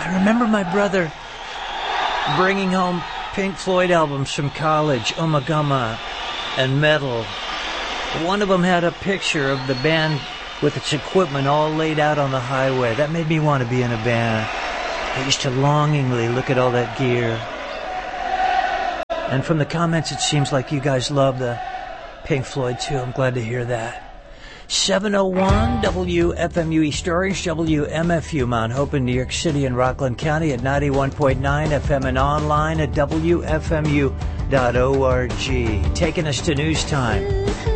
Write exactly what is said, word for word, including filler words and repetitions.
I remember my brother bringing home Pink Floyd albums from college, Ummagumma and Metal. One of them had a picture of the band with its equipment all laid out on the highway. That made me want to be in a band. I used to longingly look at all that gear. And from the comments, it seems like you guys love the Pink Floyd, too. I'm glad to hear that. seven oh one W F M U East Orange, W M F U Mount Hope in New York City and Rockland County at ninety-one point nine F M and online at W F M U dot org. Taking us to news time.